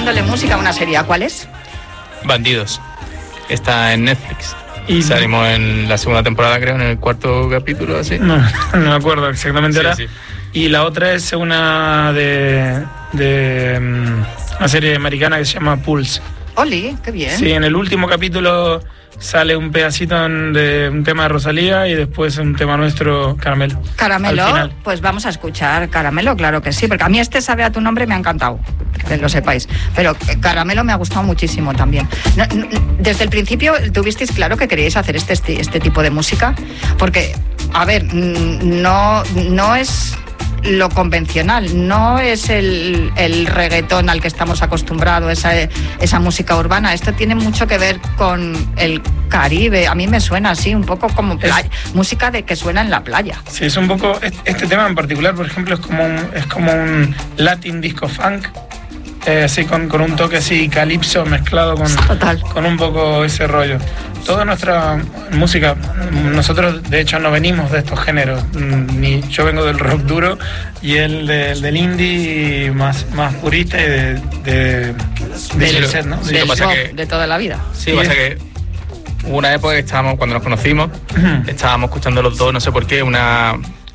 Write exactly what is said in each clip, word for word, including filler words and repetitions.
poniéndole música a una serie. ¿Cuál es? Bandidos. Está en Netflix. Y salimos en la segunda temporada, creo, en el cuarto capítulo, así. No, no me acuerdo exactamente sí, ahora. Sí. Y la otra es una de, de um, una serie americana que se llama Pulse. Oli, qué bien. Sí, en el último capítulo sale un pedacito en, de un tema de Rosalía y después un tema nuestro, Caramelo. Caramelo, pues vamos a escuchar Caramelo, claro que sí, porque a mí este Sabe a tu nombre me ha encantado, que lo sepáis, pero Caramelo me ha gustado muchísimo también. No, no, desde el principio tuvisteis claro que queríais hacer este, este, este tipo de música, porque, a ver, no, no es lo convencional, no es el, el reggaetón al que estamos acostumbrados, esa, esa música urbana. Esto tiene mucho que ver con el Caribe. A mí me suena así, un poco como playa, es, música de que suena en la playa. Sí, es un poco, este tema en particular, por ejemplo, es como un, es como un Latin disco funk, eh, así con, con un toque así calipso mezclado con, Total. con un poco ese rollo. Toda nuestra música, nosotros de hecho no venimos de estos géneros, ni yo vengo del rock duro y él de, del indie más, más purista y de, de, de del, set, ¿no? Sí, del pasa rock que, de toda la vida. Sí, pasa que hubo una época que estábamos, cuando nos conocimos, uh-huh. estábamos escuchando los dos, no sé por qué, una,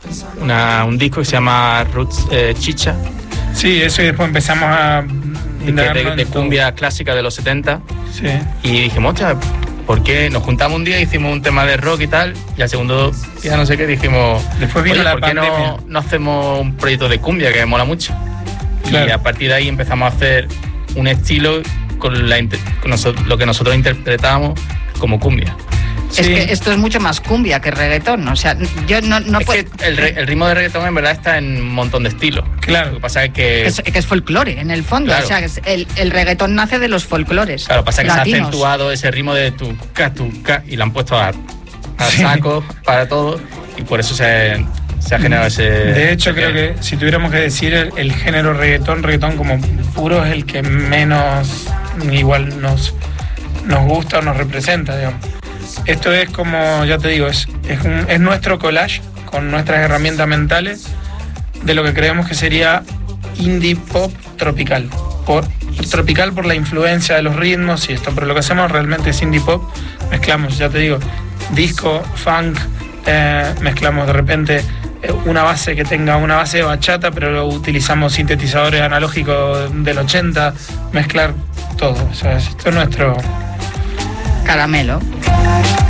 una un disco que se llama Roots eh, Chicha. Sí, eso, y después empezamos a... De, de, de cumbia clásica de los setenta. Sí. Y dijimos, hostia, ¿por qué? Nos juntamos un día, hicimos un tema de rock y tal, y al segundo día no sé qué dijimos, después vino la ¿por qué pandemia? no, no hacemos un proyecto de cumbia que mola mucho? Claro. Y a partir de ahí empezamos a hacer un estilo con, la, con nosotros, lo que nosotros interpretamos como cumbia. Sí. Es que esto es mucho más cumbia que reggaetón, o sea, yo no, no es puedo... que el, el ritmo de reggaetón en verdad está en un montón de estilos. Claro. Lo que pasa es que... Es, que es folclore, en el fondo, claro. O sea, es el, el reggaetón nace de los folclores. Claro, pasa que latinos. Se ha acentuado ese ritmo de tu ca, tu ca, y lo han puesto a, a sí. saco para todo, y por eso se, se ha generado ese... De hecho, creo que si tuviéramos que decir el, el género reggaetón, reggaetón como puro es el que menos igual nos, nos gusta o nos representa, digamos. Esto es como, ya te digo, es, es, un, es nuestro collage con nuestras herramientas mentales de lo que creemos que sería indie pop tropical. Por, tropical por la influencia de los ritmos y esto, pero lo que hacemos realmente es indie pop. Mezclamos, ya te digo, disco, funk, eh, mezclamos de repente eh, una base que tenga una base de bachata, pero utilizamos sintetizadores analógicos del ochenta, mezclar todo. O sea, esto es nuestro... Caramelo.